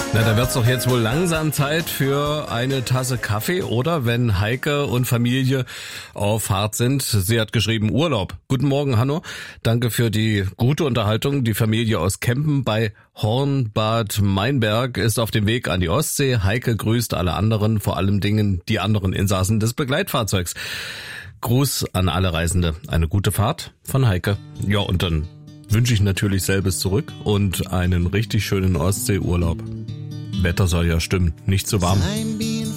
Na, da wird's doch jetzt wohl langsam Zeit für eine Tasse Kaffee, oder? Wenn Heike und Familie auf Fahrt sind. Sie hat geschrieben Urlaub. Guten Morgen, Hanno. Danke für die gute Unterhaltung. Die Familie aus Kempen bei Hornbad Meinberg ist auf dem Weg an die Ostsee. Heike grüßt alle anderen, vor allem Dingen die anderen Insassen des Begleitfahrzeugs. Gruß an alle Reisende. Eine gute Fahrt von Heike. Ja, und dann wünsche ich natürlich selbes zurück und einen richtig schönen Ostseeurlaub. Wetter soll ja stimmen, nicht zu warm.